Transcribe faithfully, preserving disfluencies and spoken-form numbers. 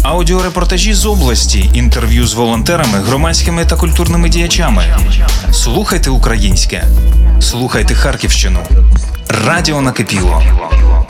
Аудіорепортажі з області, інтерв'ю з волонтерами, громадськими та культурними діячами. Слухайте українське. Слухайте Харківщину. Радіо накипіло.